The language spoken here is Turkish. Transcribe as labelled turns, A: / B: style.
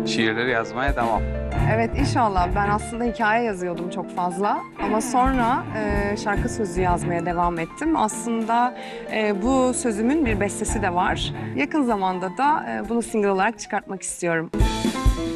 A: şiirleri yazmaya devam.
B: Evet inşallah. Ben aslında hikaye yazıyordum çok fazla. Ama sonra şarkı sözü yazmaya devam ettim. Aslında bu sözümün bir bestesi de var. Yakın zamanda da bunu single olarak çıkartmak istiyorum.